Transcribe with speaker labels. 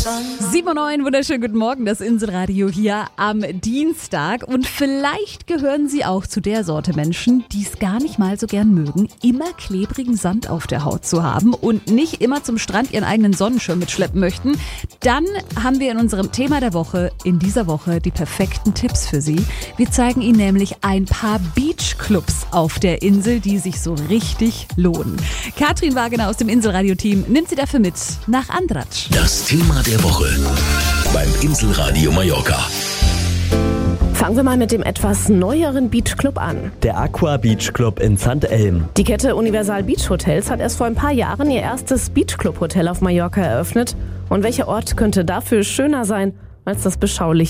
Speaker 1: 7:09, wunderschönen guten Morgen, das Inselradio hier am Dienstag. Und vielleicht gehören Sie auch zu der Sorte Menschen, die es gar nicht mal so gern mögen, immer klebrigen Sand auf der Haut zu haben und nicht immer zum Strand ihren eigenen Sonnenschirm mitschleppen möchten. Dann haben wir in unserem Thema der Woche, in dieser Woche, die perfekten Tipps für Sie. Wir zeigen Ihnen nämlich ein paar Beachclubs auf der Insel, die sich so richtig lohnen. Katrin Wagener aus dem Inselradio-Team nimmt Sie dafür mit nach Andratsch.
Speaker 2: Das Thema der Woche beim Inselradio Mallorca.
Speaker 3: Fangen wir mal mit dem etwas neueren Beachclub an.
Speaker 4: Der Aqua Beach Club in St. Elm.
Speaker 3: Die Kette Universal Beach Hotels hat erst vor ein paar Jahren ihr erstes Beachclub-Hotel auf Mallorca eröffnet. Und welcher Ort könnte dafür schöner sein als das beschauliche